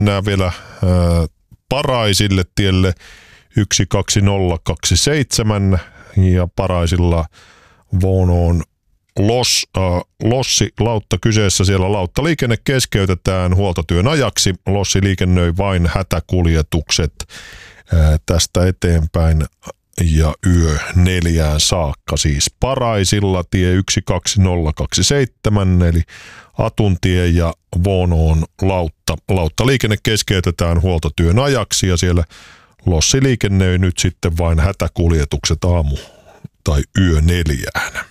mennään vielä Paraisille tielle 12027 ja Paraisilla Vuonoon Lossi-lautta kyseessä. Siellä lauttaliikenne keskeytetään huoltotyön ajaksi. Lossi liikennöi vain hätäkuljetukset tästä eteenpäin ja yö 4 saakka. Siis Paraisilla tie 12027 eli Atuntie ja Vuonoon lauttaliikenne keskeytetään huoltotyön ajaksi ja siellä Lossi liikennöi nyt sitten vain hätäkuljetukset aamu tai yö 4.